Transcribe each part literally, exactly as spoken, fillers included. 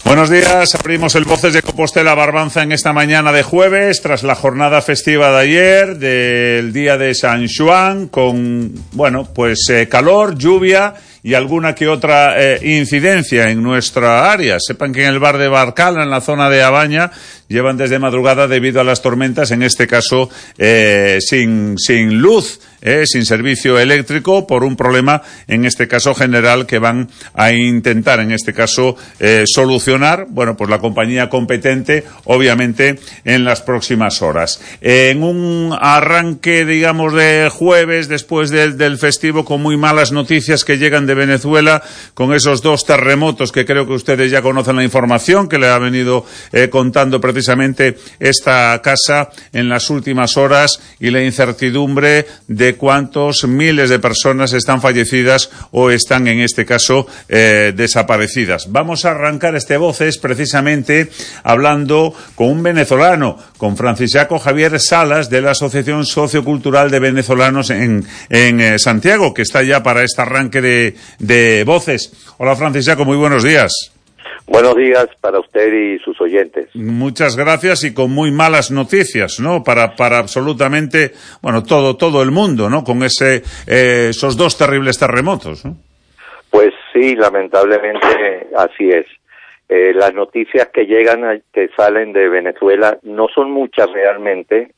Buenos días, abrimos el Voces de Compostela Barbanza en esta mañana de jueves, tras la jornada festiva de ayer, del día de San Xoán, con, bueno, pues eh, calor, lluvia y alguna que otra eh, incidencia en nuestra área. Sepan que en el bar de Barcala, en la zona de Abaña, llevan desde madrugada debido a las tormentas, en este caso eh, sin, sin luz, eh, sin servicio eléctrico, por un problema, en este caso general, que van a intentar, en este caso, eh, solucionar, bueno, pues la compañía competente, obviamente, en las próximas horas. Eh, en un arranque, digamos, de jueves, después del, del festivo, con muy malas noticias que llegan de Venezuela, con esos dos terremotos que creo que ustedes ya conocen la información, que le ha venido eh, contando precisamente esta casa en las últimas horas, y la incertidumbre de cuántos miles de personas están fallecidas o están, en este caso, eh, desaparecidas. Vamos a arrancar este Voces precisamente hablando con un venezolano, con Francisco Javier Salas, de la Asociación Sociocultural de Venezolanos en, en eh, Santiago, que está ya para este arranque de, de Voces. Hola, Francisco, muy buenos días. Buenos días para usted y sus oyentes. Muchas gracias, y con muy malas noticias, ¿no? Para para absolutamente, bueno, todo todo el mundo, ¿no? Con ese eh, esos dos terribles terremotos, ¿no? Pues sí, lamentablemente así es. Eh, las noticias que llegan, que salen de Venezuela, no son muchas realmente.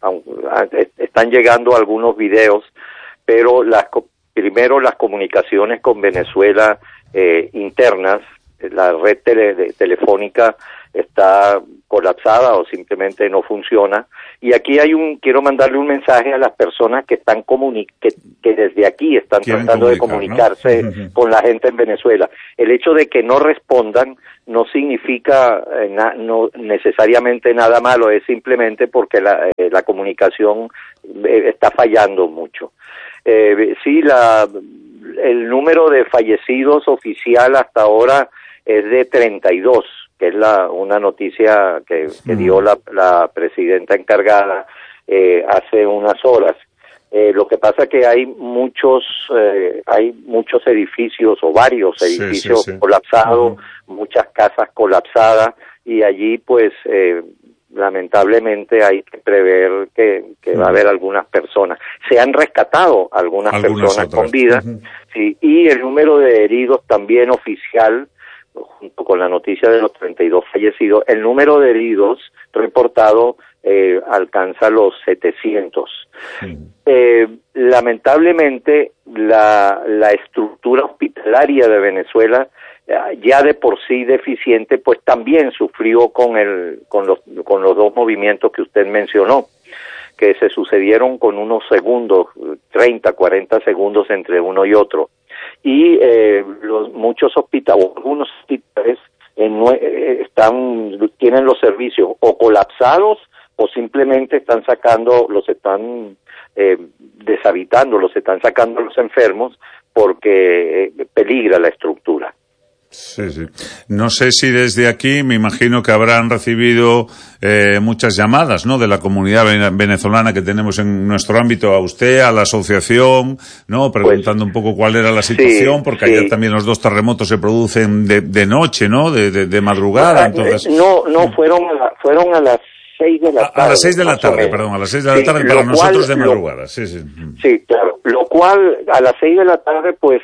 Están llegando algunos videos, pero las primero las comunicaciones con Venezuela eh, internas, la red tele, de, telefónica está colapsada o simplemente no funciona. Y aquí hay un, quiero mandarle un mensaje a las personas que están comuni que, que desde aquí están Quieren tratando de comunicarse, ¿no? Uh-huh. Con la gente en Venezuela. El hecho de que no respondan no significa eh, na, no necesariamente nada malo, es simplemente porque la, eh, la comunicación eh, está fallando mucho. Eh, sí, la, el número de fallecidos oficial hasta ahora es de treinta y dos, que es la una noticia que, que dio la, la presidenta encargada eh, hace unas horas. Eh, lo que pasa es que hay muchos eh, hay muchos edificios o varios edificios sí, sí, sí. colapsados, uh-huh. muchas casas colapsadas, y allí pues eh, lamentablemente hay que prever que, que uh-huh. va a haber algunas personas. Se han rescatado algunas, algunas personas otras. con vida, uh-huh. sí, y el número de heridos también oficial, junto con la noticia de los treinta y dos fallecidos, el número de heridos reportado eh, alcanza los setecientos. Sí. Eh, lamentablemente, la, la estructura hospitalaria de Venezuela, eh, ya de por sí deficiente, pues también sufrió con el con los con los dos movimientos que usted mencionó, que se sucedieron con unos segundos, treinta, cuarenta segundos entre uno y otro. Y eh, los muchos hospitales, algunos hospitales en, eh, están tienen los servicios o colapsados o simplemente están sacando, los están eh, deshabitando, los están sacando los enfermos porque eh, peligra la estructura. Sí, sí. No sé si desde aquí, me imagino que habrán recibido eh, muchas llamadas, ¿no?, de la comunidad venezolana que tenemos en nuestro ámbito, a usted, a la asociación, ¿no?, preguntando pues, un poco cuál era la situación, sí, porque sí. ayer también los dos terremotos se producen de, de noche, ¿no?, de, de, de madrugada. Entonces, no, no, fueron a la, fueron a las seis de la tarde. A las seis de la tarde, perdón, a las seis de la tarde, sí, para nosotros de madrugada, lo, sí, sí. Sí, claro, lo cual a las seis de la tarde, pues,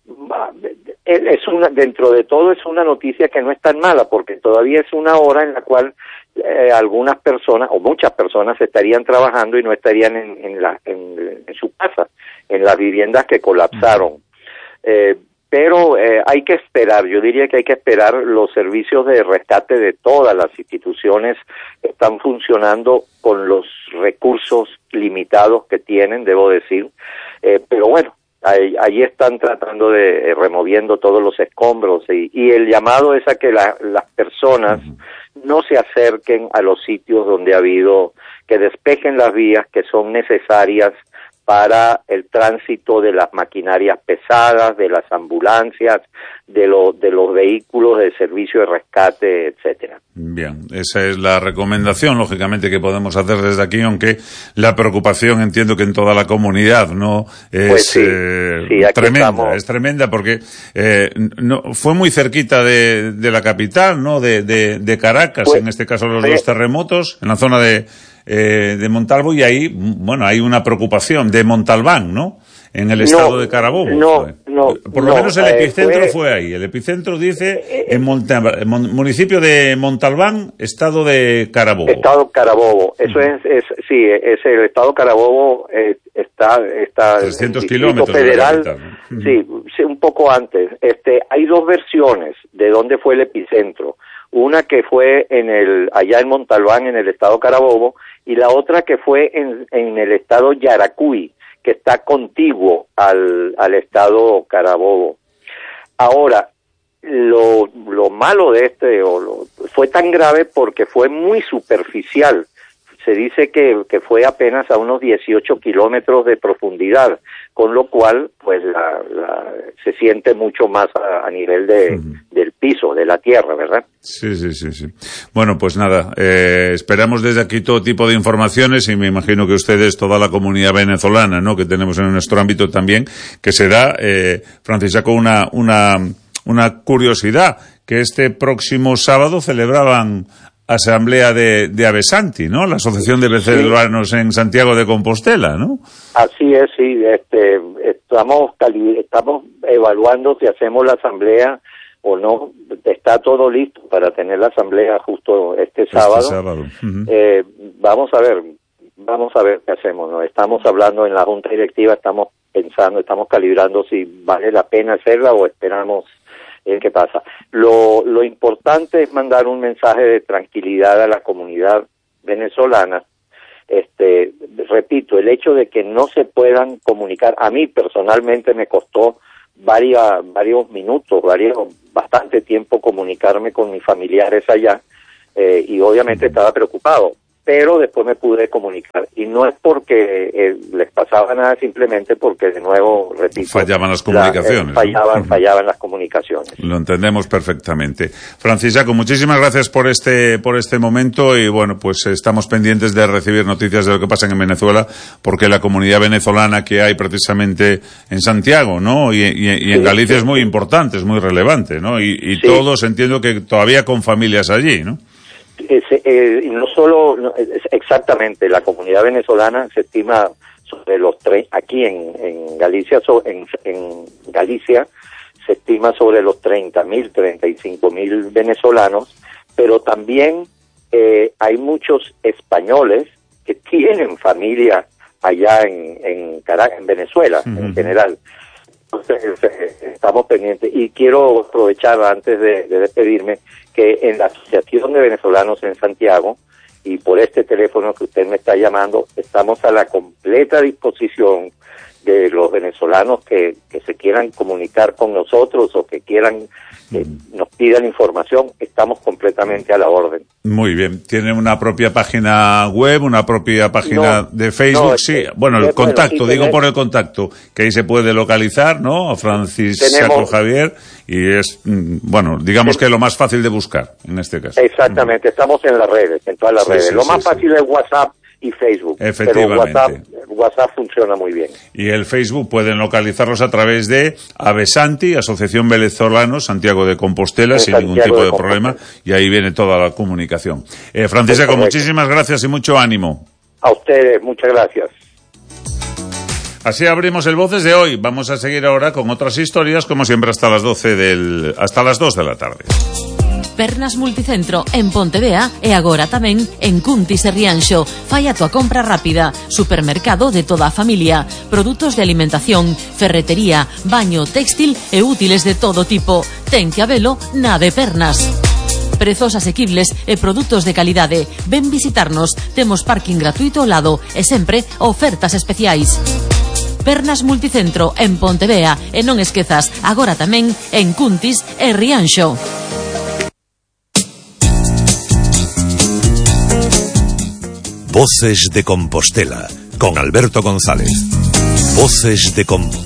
es una, dentro de todo es una noticia que no es tan mala, porque todavía es una hora en la cual eh, algunas personas o muchas personas estarían trabajando y no estarían en, en, la, en, en su casa, en las viviendas que colapsaron. Eh, pero eh, hay que esperar, yo diría que hay que esperar. Los servicios de rescate de todas las instituciones están funcionando con los recursos limitados que tienen, debo decir, eh, pero bueno, Ahí, ahí están tratando de, eh, removiendo todos los escombros, y, y el llamado es a que la, las personas uh-huh. no se acerquen a los sitios donde ha habido, que despejen las vías que son necesarias para el tránsito de las maquinarias pesadas, de las ambulancias, de, lo, de los vehículos de servicio de rescate, etcétera. Bien, esa es la recomendación, lógicamente, que podemos hacer desde aquí, aunque la preocupación entiendo que en toda la comunidad, ¿no? Es pues sí, eh, sí, tremenda, estamos. es tremenda porque eh, no, fue muy cerquita de, de la capital, ¿no? De, de, de Caracas, pues, en este caso los eh, dos terremotos, en la zona de Eh, de Montalvo, y ahí, bueno, hay una preocupación de Montalbán, ¿no? En el estado no, de Carabobo. No, no. Por lo no, menos el eh, epicentro fue, fue ahí. El epicentro dice en Monta, municipio de Montalbán, estado de Carabobo. Estado Carabobo. Eso uh-huh. es, es, sí, es el estado Carabobo, eh, está, está. trescientos kilómetros federal. De la capital, ¿no? Sí, sí, un poco antes. Este, hay dos versiones de dónde fue el epicentro. Una que fue en el, allá en Montalbán, en el estado Carabobo, y la otra que fue en, en el estado Yaracuy, que está contiguo al, al estado Carabobo. Ahora, lo, lo malo de este, o lo, fue tan grave porque fue muy superficial. Se dice que, que fue apenas a unos dieciocho kilómetros de profundidad, con lo cual, pues, la, la, se siente mucho más a, a nivel de, uh-huh. del piso, de la tierra, ¿verdad? Sí, sí, sí, sí. Bueno, pues nada, eh, esperamos desde aquí todo tipo de informaciones y me imagino que ustedes, toda la comunidad venezolana, ¿no?, que tenemos en nuestro ámbito también, que se da, eh, Francisco, una, una, una curiosidad, que este próximo sábado celebraban Asamblea de, de Abesanti, ¿no? La Asociación de Venezolanos sí. en Santiago de Compostela, ¿no? Así es, sí. Este, estamos, estamos evaluando si hacemos la asamblea o no. Está todo listo para tener la asamblea justo este sábado. Este sábado. Uh-huh. Eh, vamos a ver, vamos a ver qué hacemos, ¿no? Estamos hablando en la Junta Directiva, estamos pensando, estamos calibrando si vale la pena hacerla o esperamos eh, qué pasa. Lo, lo importante es mandar un mensaje de tranquilidad a la comunidad venezolana. Este, repito, el hecho de que no se puedan comunicar, a mí personalmente me costó varias, varios minutos, varios, bastante tiempo comunicarme con mis familiares allá, eh, y obviamente estaba preocupado, pero después me pude comunicar, y no es porque eh, les pasaba nada, simplemente porque, de nuevo, repito, fallaban las comunicaciones. La, eh, fallaban, ¿no? fallaban las comunicaciones. Lo entendemos perfectamente. Francisco, muchísimas gracias por este, por este momento, y bueno, pues estamos pendientes de recibir noticias de lo que pasa en Venezuela, porque la comunidad venezolana que hay precisamente en Santiago, ¿no?, y, y, y en sí, Galicia sí. es muy importante, es muy relevante, ¿no? Y, y sí. todos entiendo que todavía con familias allí, ¿no? Es, eh, no solo, no, es, exactamente, la comunidad venezolana se estima sobre los tres, aquí en, en Galicia, so, en, en Galicia se estima sobre los treinta mil, treinta y cinco mil venezolanos, pero también eh, hay muchos españoles que tienen familia allá en, en Caracas, en Venezuela, uh-huh. en general. Entonces, eh, estamos pendientes, y quiero aprovechar antes de, de despedirme que en la Asociación de Venezolanos en Santiago, y por este teléfono que usted me está llamando, estamos a la completa disposición de los venezolanos que, que se quieran comunicar con nosotros o que quieran que nos pidan información. Estamos completamente a la orden. Muy bien. ¿Tiene una propia página web, una propia página no, de Facebook? No, sí. Bueno, el contacto, bueno, digo tener... por el contacto, que ahí se puede localizar, ¿no? A Francisco Tenemos... Javier, y es, bueno, digamos que lo más fácil de buscar, en este caso. Exactamente. Estamos en las redes, en todas las sí, redes. Sí, lo sí, más sí, fácil sí. es WhatsApp y Facebook. Efectivamente. Pero WhatsApp, WhatsApp funciona muy bien. Y el Facebook pueden localizarlos a través de Abesanti, Asociación Venezolanos Santiago de Compostela, en sin Santiago ningún tipo de, de problema, y ahí viene toda la comunicación. Eh, Francisco, con muchísimas gracias y mucho ánimo. A ustedes, muchas gracias. Así abrimos el Voces de hoy. Vamos a seguir ahora con otras historias, como siempre, hasta las doce del, hasta las dos de la tarde. Pernas Multicentro en Pontevea e agora tamén en Cuntis e Rianxo. Fai a tua compra rápida. Supermercado de toda a familia. Produtos de alimentación, ferretería, baño, textil e útiles de todo tipo. Ten que habelo na de Pernas. Prezos asequibles e produtos de calidade. Ven visitarnos. Temos parking gratuito ao lado e sempre ofertas especiais. Pernas Multicentro en Pontevea e non esquezas, agora tamén en Cuntis e Rianxo. Voces de Compostela, con Alberto González. Voces de Combo.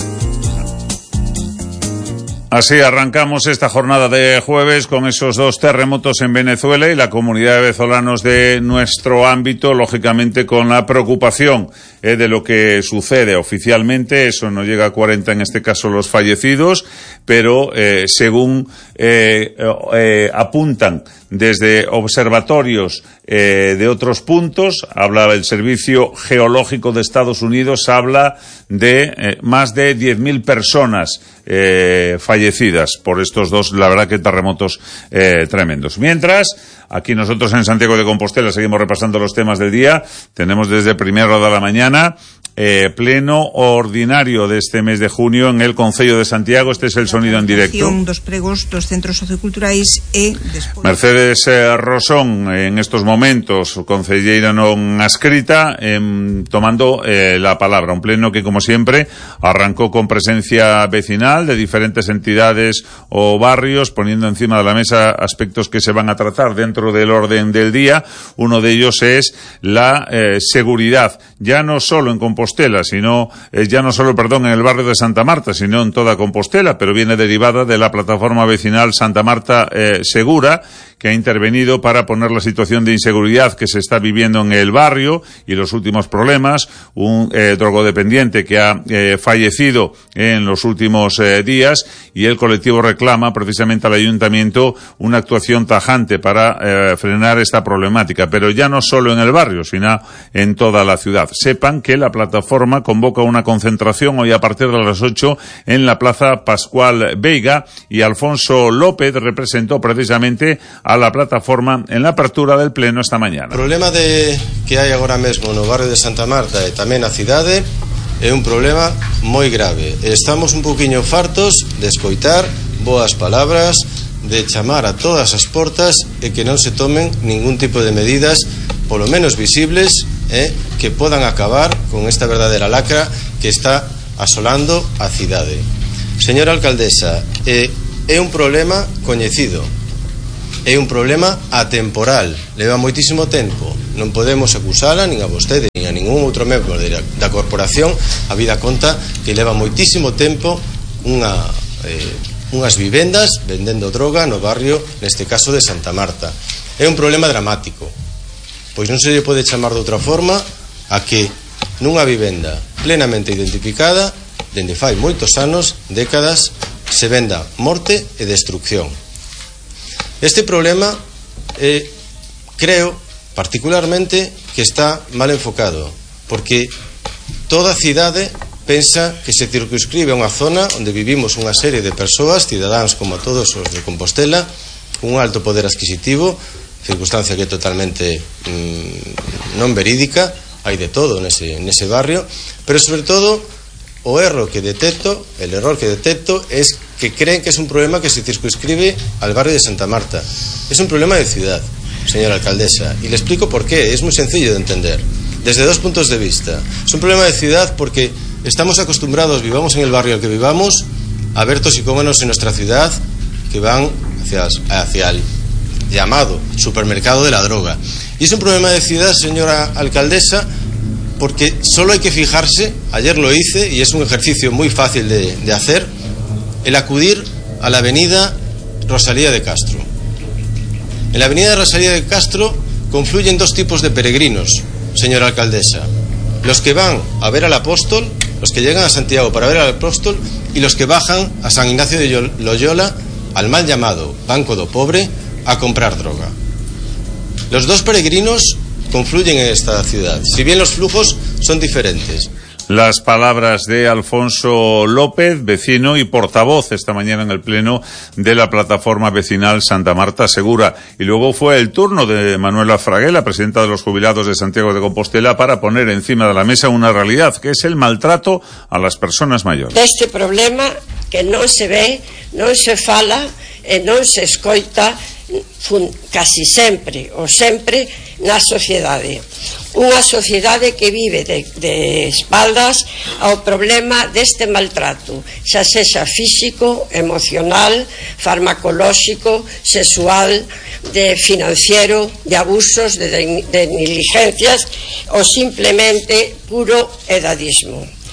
Así arrancamos esta jornada de jueves con esos dos terremotos en Venezuela y la comunidad de venezolanos de nuestro ámbito, lógicamente con la preocupación eh, de lo que sucede oficialmente. Eso no llega a cuarenta en este caso los fallecidos, pero eh, según eh, eh, apuntan desde observatorios eh, de otros puntos, habla el Servicio Geológico de Estados Unidos, habla de eh, más de diez mil personas eh, fallecidas por estos dos, la verdad que terremotos eh, tremendos. Mientras, aquí nosotros en Santiago de Compostela seguimos repasando los temas del día. Tenemos desde primera hora de la mañana Eh, pleno ordinario de este mes de junio en el Concello de Santiago. Este es el sonido en directo. Dos pregos dos centros socioculturais e despois... Mercedes eh, Rosón, en estos momentos, concelleira non adscrita, eh, tomando eh, la palabra. Un pleno que, como siempre, arrancó con presencia vecinal de diferentes entidades o barrios, poniendo encima de la mesa aspectos que se van a tratar dentro del orden del día. Uno de ellos es la eh, seguridad, ya no solo en Compostela, sino eh, ya no solo, perdón, en el barrio de Santa Marta, sino en toda Compostela, pero viene derivada de la plataforma vecinal Santa Marta eh, Segura, que ha intervenido para poner la situación de inseguridad que se está viviendo en el barrio y los últimos problemas. Un eh, drogodependiente que ha eh, fallecido en los últimos eh, días, y el colectivo reclama precisamente al ayuntamiento una actuación tajante para eh, frenar esta problemática, pero ya no solo en el barrio, sino en toda la ciudad. Sepan que la plataforma convoca una concentración hoy a partir de las ocho en la Plaza Pascual Veiga, y Alfonso López representó precisamente a la plataforma en la apertura del pleno esta mañana. O problema de que hai agora mesmo no barrio de Santa Marta e tamén na cidade é un problema moi grave. Estamos un poquinho fartos de escoitar boas palabras, de chamar a todas as portas e que non se tomen ningún tipo de medidas, polo menos visibles, eh, que podan acabar con esta verdadeira lacra que está asolando a cidade. Señora alcaldesa, eh, é un problema coñecido. É un problema atemporal, leva moitísimo tempo. Non podemos acusala nin a vostede nin a ningún outro membro da corporación. A vida conta que leva moitísimo tempo unha, eh, unhas vivendas vendendo droga no barrio, neste caso de Santa Marta. É un problema dramático, pois non se lle pode chamar de outra forma a que nunha vivenda plenamente identificada, dende fai moitos anos, décadas, se venda morte e destrucción. Este problema eh, creo particularmente que está mal enfocado, porque toda cidade pensa que se circunscribe a unha zona onde vivimos unha serie de persoas, cidadáns como todos os de Compostela, un alto poder adquisitivo, circunstancia que é totalmente mmm, non verídica. Hai de todo nese, nese barrio, pero sobre todo o erro que detecto, el error que detecto es que creen que es un problema que se circunscribe al barrio de Santa Marta. Es un problema de ciudad, señora alcaldesa, y le explico por qué. Es muy sencillo de entender, desde dos puntos de vista. Es un problema de ciudad porque estamos acostumbrados, vivamos en el barrio al que vivamos, a ver toxicómanos en nuestra ciudad que van hacia, hacia el llamado supermercado de la droga. Y es un problema de ciudad, señora alcaldesa, porque solo hay que fijarse, ayer lo hice y es un ejercicio muy fácil de, de hacer, el acudir a la avenida Rosalía de Castro. En la avenida Rosalía de Castro confluyen dos tipos de peregrinos, señora alcaldesa: los que van a ver al apóstol, los que llegan a Santiago para ver al apóstol, y los que bajan a San Ignacio de Loyola, al mal llamado Banco do Pobre, a comprar droga. Los dos peregrinos confluyen en esta ciudad, si bien los flujos son diferentes. Las palabras de Alfonso López, vecino y portavoz esta mañana en el pleno de la plataforma vecinal Santa Marta Segura. Y luego fue el turno de Manuela Fraguela, presidenta de los jubilados de Santiago de Compostela, para poner encima de la mesa una realidad, que es el maltrato a las personas mayores. Este problema que non se ve, non se fala e non se escoita casi sempre ou sempre na sociedade. Unha sociedade que vive de, de espaldas ao problema deste maltrato, xa sexa físico, emocional, farmacolóxico, sexual, de financiero, de abusos, de, de negligencias ou simplemente puro edadismo.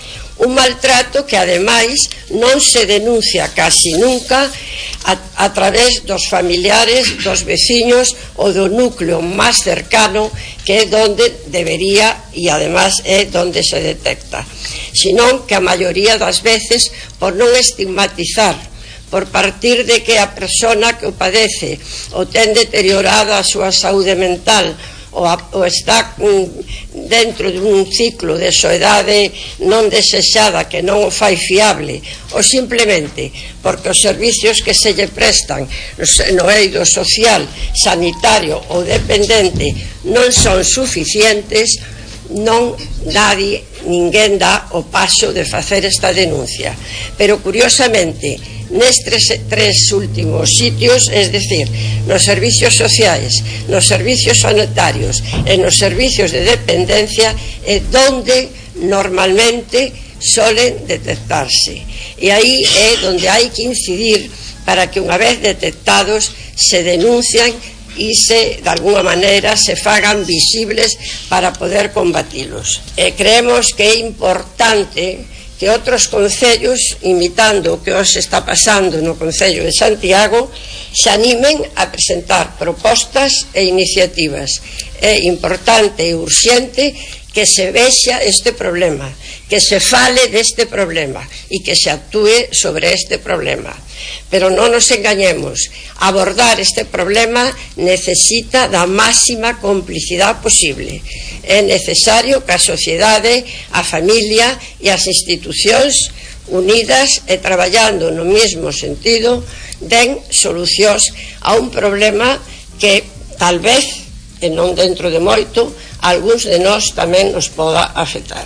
Un maltrato que ademais non se denuncia casi nunca a, a través dos familiares, dos veciños ou do núcleo máis cercano, que é donde debería e ademais é donde se detecta, senón que a maioría das veces, por non estigmatizar, por partir de que a persona que o padece ou ten deteriorada a súa saúde mental ou, a, ou está mm, dentro dun ciclo de soidade non desexada que non o fai fiable, ou simplemente porque os servicios que se lle prestan no eido social, sanitario ou dependente non son suficientes, non nadie, ninguén dá o paso de facer esta denuncia. Pero curiosamente nestes tres últimos sitios, es decir, nos servicios sociais, nos servicios sanitarios e nos servicios de dependencia, é donde normalmente solen detectarse, e aí é donde hai que incidir para que unha vez detectados se denuncian e se, de alguna maneira, se fagan visibles para poder combatilos. E creemos que é importante que outros concellos, imitando o que os está pasando no Concello de Santiago, se animen a presentar propostas e iniciativas. É importante e urxente que se vexa este problema, que se fale deste problema e que se actúe sobre este problema. Pero non nos engañemos, abordar este problema necesita da máxima complicidade posible. É necesario que a sociedade, a familia e as institucións unidas e traballando no mesmo sentido den solucións a un problema que tal vez, e non dentro de moito, algúns de nós tamén nos poda afectar.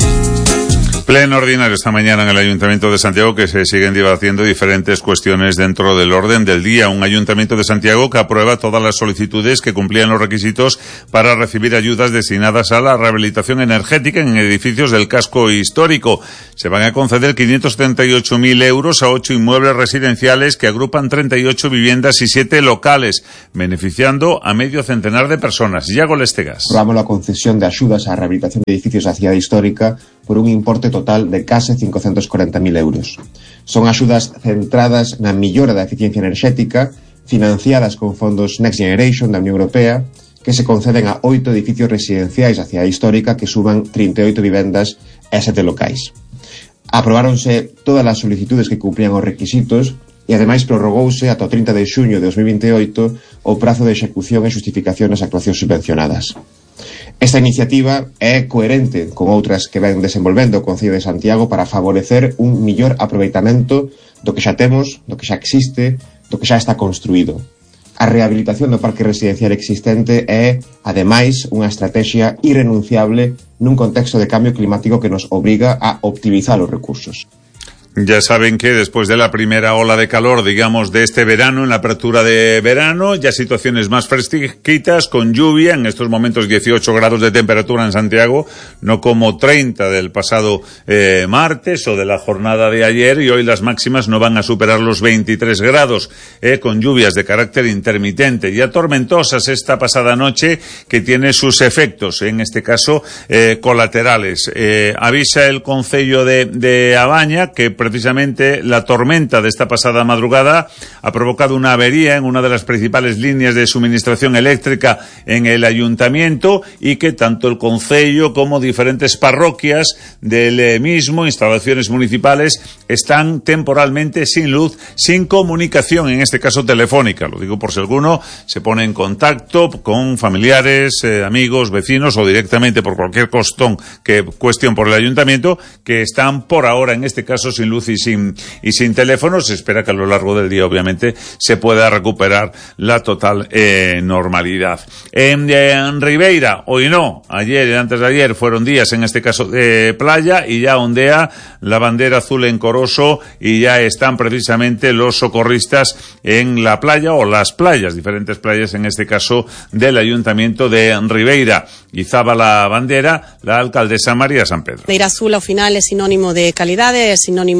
Pleno ordinario esta mañana en el Ayuntamiento de Santiago, que se siguen debatiendo diferentes cuestiones dentro del orden del día. Un Ayuntamiento de Santiago que aprueba todas las solicitudes que cumplían los requisitos para recibir ayudas destinadas a la rehabilitación energética en edificios del casco histórico. Se van a conceder quinientos setenta y ocho mil euros a ocho inmuebles residenciales que agrupan treinta y ocho viviendas y siete locales, beneficiando a medio centenar de personas. Iago Lestegas. Aprobamos la concesión de ayudas a rehabilitación de edificios de la ciudad histórica por un importe total de case cincocentos corenta mil euros. Son axudas centradas na millora da eficiencia enerxética, financiadas con fondos Next Generation da Unión Europea, que se conceden a oito edificios residenciais da cidade histórica que suman trinta e oito vivendas e sete locais. Aprobáronse todas as solicitudes que cumplían os requisitos e ademais prorrogouse ata o trinta de xuño de dos mil vinte e oito o prazo de execución e xustificación das actuacións subvencionadas. Esta iniciativa é coherente con outras que ven desenvolvendo o Concello de Santiago para favorecer un millor aproveitamento do que xa temos, do que xa existe, do que xa está construído. A rehabilitación do parque residencial existente é, ademais, unha estrategia irrenunciable nun contexto de cambio climático que nos obriga a optimizar os recursos. Ya saben que después de la primera ola de calor, digamos, de este verano, en la apertura de verano, ya situaciones más fresquitas, con lluvia, en estos momentos dieciocho grados de temperatura en Santiago, no como treinta del pasado eh, martes o de la jornada de ayer, y hoy las máximas no van a superar los veintitrés grados, eh, con lluvias de carácter intermitente y tormentosas esta pasada noche, que tiene sus efectos, en este caso, eh, colaterales. Eh, avisa el Concello de, de Abaña que precisamente la tormenta de esta pasada madrugada ha provocado una avería en una de las principales líneas de suministración eléctrica en el ayuntamiento, y que tanto el concello como diferentes parroquias del mismo, instalaciones municipales, están temporalmente sin luz, sin comunicación, en este caso telefónica. Lo digo por si alguno se pone en contacto con familiares, eh, amigos, vecinos, o directamente por cualquier costón que cuestión por el ayuntamiento, que están por ahora en este caso sin luz y sin, y sin teléfono. Se espera que a lo largo del día, obviamente, se pueda recuperar la total eh, normalidad. En, en Ribeira, hoy no, ayer y antes de ayer fueron días, en este caso, de playa, y ya ondea la bandera azul en Coroso, y ya están precisamente los socorristas en la playa, o las playas, diferentes playas, en este caso, del Ayuntamiento de Ribeira. Izaba la bandera la alcaldesa María San Pedro. Bandera azul ao final é sinónimo de calidade, é sinónimo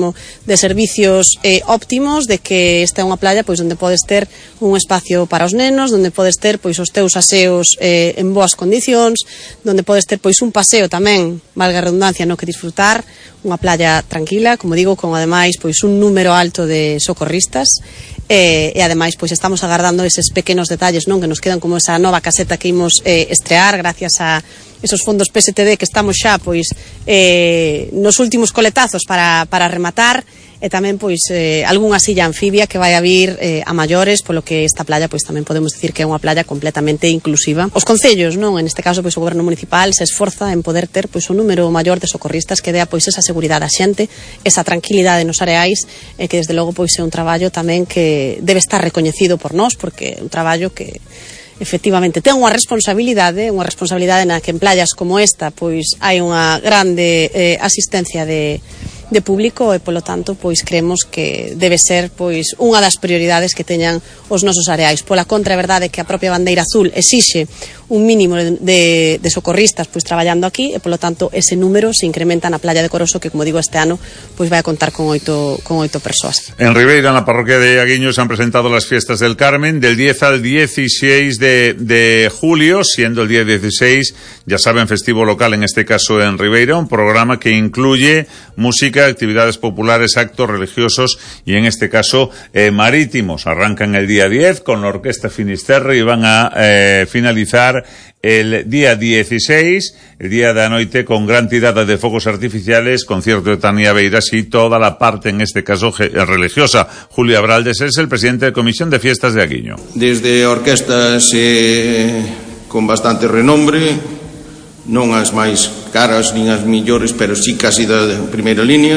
sinónimo de servicios eh, óptimos, de que esta é unha playa pois onde podes ter un espacio para os nenos, onde podes ter pois os teus aseos eh, en boas condicións, onde podes ter pois un paseo tamén, valga a redundancia, no que disfrutar, unha playa tranquila, como digo, con ademais pois un número alto de socorristas. E, e ademais pois estamos agardando eses pequenos detalles, non, que nos quedan, como esa nova caseta que imos eh, estrear gracias a esos fondos P S T D que estamos xa pois eh, nos últimos coletazos para, para rematar, e tamén pois eh, algunha silla anfibia que vai a vir eh, a maiores, polo que esta playa pois tamén podemos dicir que é unha playa completamente inclusiva. Os concellos, non, en este caso pois o goberno municipal se esforza en poder ter pois un número maior de socorristas que dea pois esa seguridade á xente, esa tranquilidade nos areais, e que desde logo pois é un traballo tamén que debe estar recoñecido por nós, porque é un traballo que efectivamente ten unha responsabilidade, unha responsabilidade na que en playas como esta pois hai unha grande eh, asistencia de de público, e polo tanto pois creemos que debe ser pois unha das prioridades que teñan os nosos areais. Pola contra, é verdade que a propia bandeira azul exixe un mínimo de, de, de socorristas pois traballando aquí, e polo tanto ese número se incrementa na playa de Coroso, que como digo este ano pois vai a contar con oito con oito persoas. En Ribeira, en la parroquia de Aguiño, se han presentado las fiestas del Carmen del diez al dieciséis de, de julio, siendo el día dieciséis, ya saben, festivo local, en este caso en Ribeira, un programa que incluye música, actividades populares, actos religiosos y en este caso eh, marítimos. Arrancan el día diez con la Orquesta Finisterre y van a eh, finalizar el día dieciséis, el día de anoite, con gran tirada de focos artificiales, concierto de Tania Beiras y toda la parte, en este caso, religiosa. Julio Abraldes es el presidente de Comisión de Fiestas de Aguiño. Desde orquestas eh, con bastante renombre, non as máis caras nin as millores, pero sí casi da primeira línea.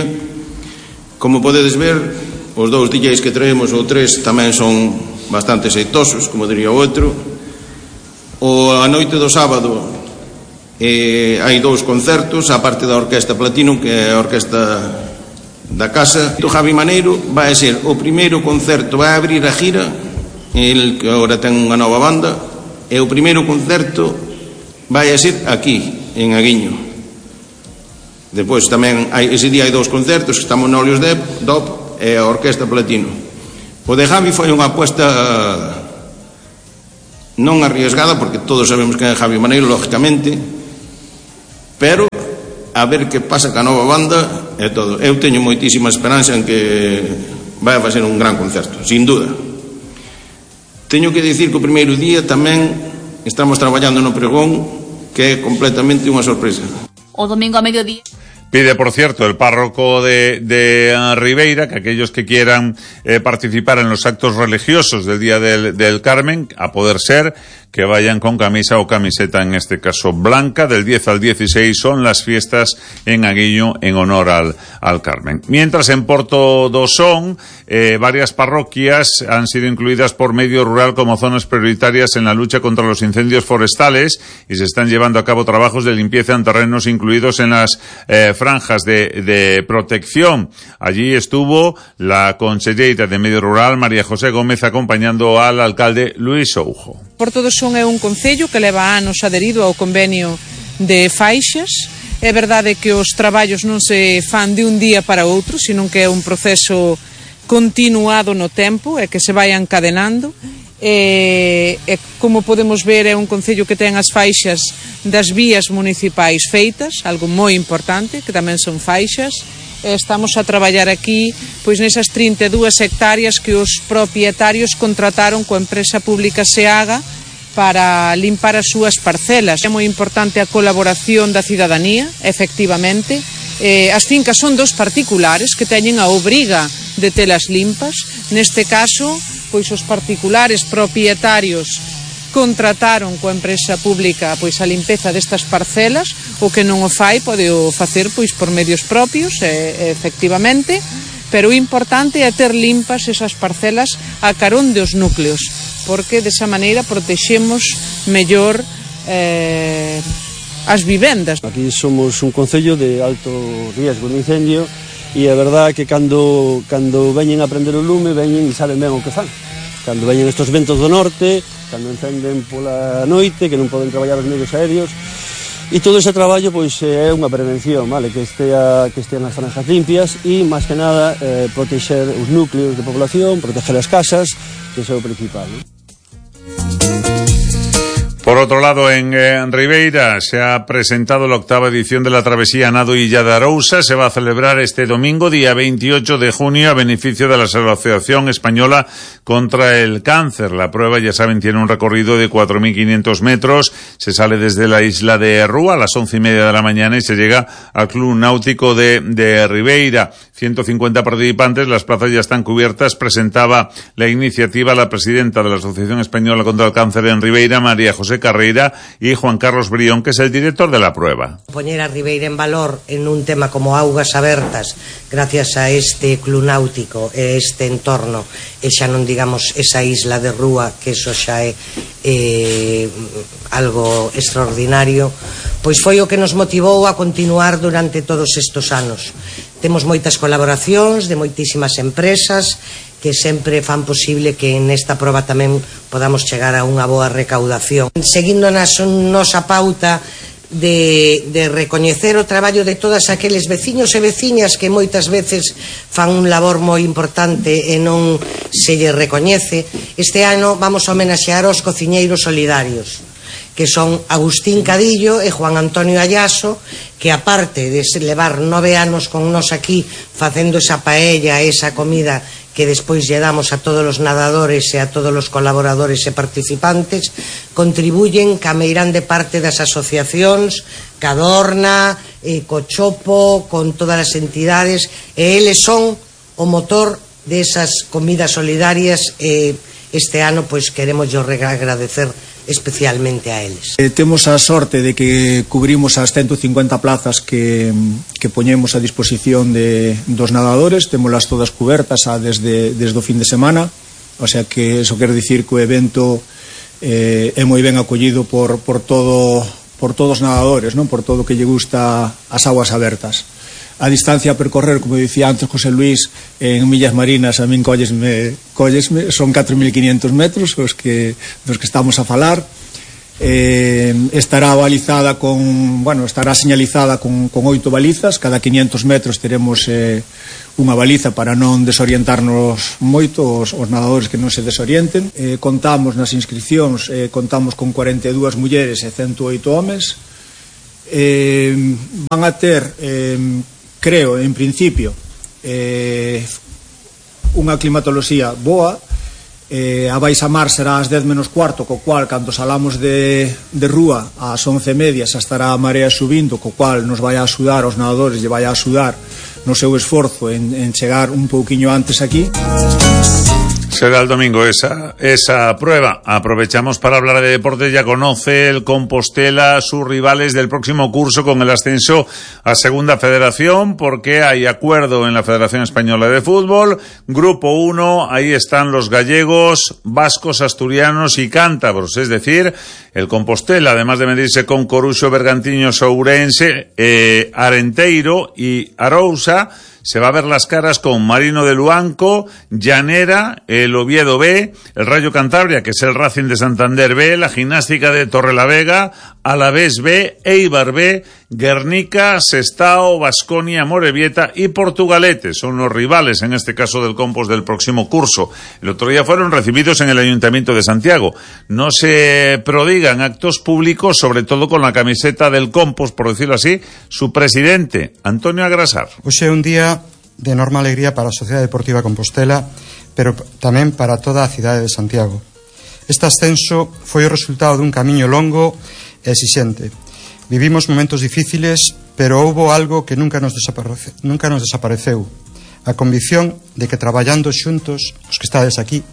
Como podedes ver, os dous D Js que traemos, ou tres, tamén son bastante exitosos, como diría o outro. O a noite do sábado eh, hai dous concertos, a parte da Orquesta Platino, que é a orquesta da casa. O Javi Maneiro vai ser o primeiro concerto, vai abrir a gira, el que agora ten unha nova banda, e o primeiro concerto vai a ser aquí, en Aguiño. Depois tamén hai, ese día hai dous concertos, que estamos no Olios de D O P e a Orquesta Platino. O de Javi foi unha apuesta non arriesgada, porque todos sabemos que é Javi Maneiro, lógicamente, pero a ver que pasa ca nova banda e todo. Eu teño moitísima esperanza en que vai a facer un gran concerto, sin duda. Teño que dicir que o primeiro día tamén estamos traballando no pregón, que é completamente unha sorpresa. O domingo a mediodía. Pide, por cierto, el párroco de, de Ribeira que aquellos que quieran eh, participar en los actos religiosos del Día del, del Carmen, a poder ser, que vayan con camisa o camiseta, en este caso blanca. Del diez al dieciséis son las fiestas en Aguiño en honor al, al Carmen. Mientras, en Porto do Son, eh, varias parroquias han sido incluidas por Medio Rural como zonas prioritarias en la lucha contra los incendios forestales, y se están llevando a cabo trabajos de limpieza en terrenos incluidos en las eh, franjas de, de protección. Allí estuvo la conselleira de Medio Rural, María José Gómez, acompañando al alcalde Luis Oujo. Porto do Son é un concello que leva anos adherido ao convenio de faixas. É verdade que os traballos non se fan de un día para outro, sino que é un proceso continuado no tempo e que se vai encadenando. E, e como podemos ver, é un concello que ten as faixas das vías municipais feitas, algo moi importante, que tamén son faixas. Estamos a traballar aquí pois nesas trinta e dúas hectáreas que os propietarios contrataron coa empresa pública SEAGA para limpar as súas parcelas. É moi importante a colaboración da cidadanía, efectivamente. Eh, as fincas son dos particulares que teñen a obriga de telas limpas. Neste caso, pois os particulares propietarios contrataron coa empresa pública pois a limpeza destas parcelas. O que non o fai pode o facer pois por medios propios, e, efectivamente, pero o importante é ter limpas esas parcelas a carón dos núcleos, porque desa maneira protexemos mellor eh, as vivendas. Aquí somos un concello de alto riesgo de incendio, e é verdade que cando, cando veñen a prender o lume, veñen e saben ben o que fan. Cando veñen estos ventos do norte, cando encenden pola noite, que non poden traballar os medios aéreos, E todo ese traballo pois é unha prevención, vale, que estea que estean as franjas limpias e máis que nada eh, protexer os núcleos de población, proteger as casas, que é o principal, ¿no? Por otro lado, en, en Ribeira se ha presentado la octava edición de la travesía Nado Illa de Arousa. Se va a celebrar este domingo, día veintiocho de junio, a beneficio de la Asociación Española contra el Cáncer. La prueba, ya saben, tiene un recorrido de cuatro mil quinientos metros. Se sale desde la isla de Rúa a las once y media de la mañana y se llega al Club Náutico de, de Ribeira. ciento cincuenta participantes, las plazas ya están cubiertas. Presentaba la iniciativa la presidenta de la Asociación Española contra el Cáncer en Ribeira, María José Carreira, y Juan Carlos Brión, que es el director de la prueba. Poner a Ribeira en valor en un tema como augas abertas, gracias a este club náutico, este entorno, e xa non digamos esa isla de Rúa, que eso xa é eh, algo extraordinario, pois foi o que nos motivou a continuar durante todos estes anos. Temos moitas colaboracións de moitísimas empresas que sempre fan posible que nesta proba tamén podamos chegar a unha boa recaudación. Seguindo na nosa pauta de, de recoñecer o traballo de todas aqueles veciños e veciñas que moitas veces fan un labor moi importante e non se lle recoñece, este ano vamos a homenaxear os cociñeiros solidarios, que son Agustín Cadillo e Juan Antonio Ayaso, que aparte de levar nove anos con nos aquí facendo esa paella, esa comida que despois lle damos a todos os nadadores e a todos os colaboradores e participantes, contribuyen ca meirande parte das asociacións, Cadorna, eh, Cochopo, con todas as entidades, e eles son o motor desas comidas solidarias. E este ano pois queremos yo agradecer especialmente a eles. Eh, temos a sorte de que cubrimos as ciento cincuenta plazas que, que poñemos a disposición de, dos nadadores, témolas todas cubertas a desde, desde o fin de semana, o sea que eso quer dicir que o evento eh, é moi ben acollido por, por, todo, por todos os nadadores, non? Por todo o que lle gusta as aguas abertas. A distancia a percorrer, como dicía antes José Luis, en millas marinas a min collesme, collesme son catro mil quinientos metros os que, dos que estamos a falar. Eh, estará balizada con, bueno, estará señalizada con, con oito balizas. Cada quinientos metros teremos eh, unha baliza para non desorientarnos moito os, os nadadores, que non se desorienten. Eh, contamos nas inscripcións, eh, contamos con cuarenta e dúas mulleres e ciento oito homes. Eh, van a ter eh, creo, en principio, eh, unha climatoloxía boa. Eh, a baixa mar será ás dez menos cuarto, co cual, cando salamos de, de Rúa ás once e media, xa estará a marea subindo, co cual nos vai a axudar, os nadadores lle vai a axudar no seu esforzo en, en chegar un pouquiño antes aquí. Será el domingo esa, esa prueba. Aprovechamos para hablar de deporte. Ya conoce el Compostela sus rivales del próximo curso con el ascenso a Segunda Federación, porque hay acuerdo en la Federación Española de Fútbol. Grupo uno, ahí están los gallegos, vascos, asturianos y cántabros. Es decir, el Compostela, además de medirse con Coruxo, Bergantiños, Ourense, eh, Arenteiro y Arousa, se va a ver las caras con Marino de Luanco, Llanera, el Oviedo B, el Rayo Cantabria, que es el Racing de Santander B, la Gimnástica de Torrelavega, Alavés B, Eibar B, Guernica, Sestao, Baskonia, Morevieta y Portugalete. Son los rivales, en este caso, del Compos del próximo curso. El otro día fueron recibidos en el Ayuntamiento de Santiago. No se prodigan actos públicos, sobre todo con la camiseta del Compos, por decirlo así, su presidente, Antonio Agrasar. Pues é un día de enorme alegría para a Sociedade Deportiva Compostela, pero tamén para toda a cidade de Santiago. Este ascenso foi o resultado dun camiño longo e exixente. Vivimos momentos difíciles, pero houbo algo que nunca nos, desaparece, nunca nos desapareceu. A convicción de que traballando xuntos, os que estades aquí,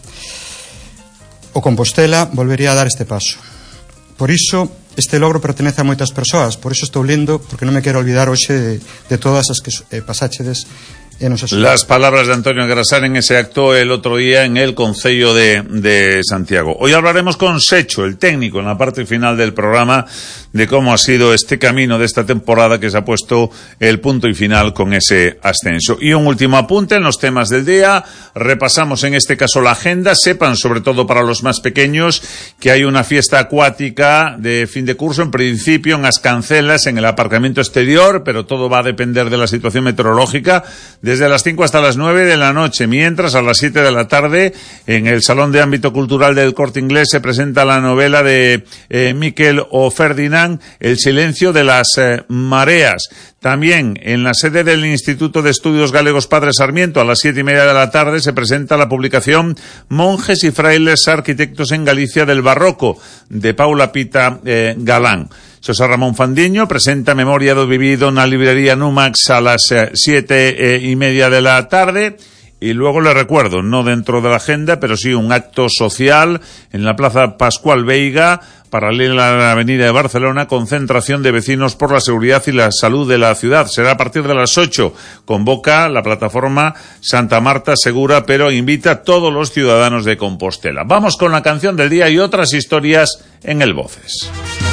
o Compostela volvería a dar este paso. Por iso, este logro pertenece a moitas persoas, por iso estou lendo, porque non me quero olvidar hoxe de, de todas as que eh, pasáchedes e nos axuda. Las palabras de Antonio Grasar en ese acto el otro día en el Concello de, de Santiago. Hoy hablaremos con Secho, el técnico, en la parte final del programa, de cómo ha sido este camino de esta temporada que se ha puesto el punto y final con ese ascenso. Y un último apunte en los temas del día. Repasamos en este caso la agenda. Sepan, sobre todo para los más pequeños, que hay una fiesta acuática de fin de curso, en principio en Ascancelas, en el aparcamiento exterior, pero todo va a depender de la situación meteorológica, desde las cinco hasta las nueve de la noche, mientras a las siete de la tarde en el Salón de Ámbito Cultural del Corte Inglés se presenta la novela de eh, Miquel o Ferdinand, El silencio de las eh, mareas. También en la sede del Instituto de Estudios Galegos Padre Sarmiento, a las siete y media de la tarde, se presenta la publicación Monjes y Frailes Arquitectos en Galicia del Barroco, de Paula Pita eh, Galán. Xosé Ramón Fandiño presenta Memoria do Vivido na librería Numax a las eh, siete eh, y media de la tarde. Y luego le recuerdo, no dentro de la agenda, pero sí un acto social en la Plaza Pascual Veiga, paralela a la Avenida de Barcelona, concentración de vecinos por la seguridad y la salud de la ciudad. Será a partir de las ocho. Convoca la plataforma Santa Marta Segura, pero invita a todos los ciudadanos de Compostela. Vamos con la canción del día y otras historias en el Voces.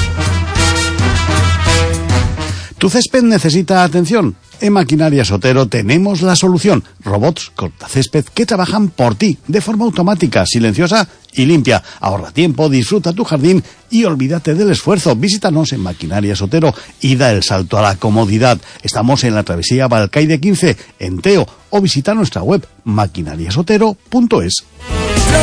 ¿Tu césped necesita atención? En Maquinarias Otero tenemos la solución. Robots cortacésped que trabajan por ti, de forma automática, silenciosa y limpia. Ahorra tiempo, disfruta tu jardín y olvídate del esfuerzo. Visítanos en Maquinarias Otero y da el salto a la comodidad. Estamos en la travesía Balcaide quince, en Teo, o visita nuestra web maquinariasotero punto es.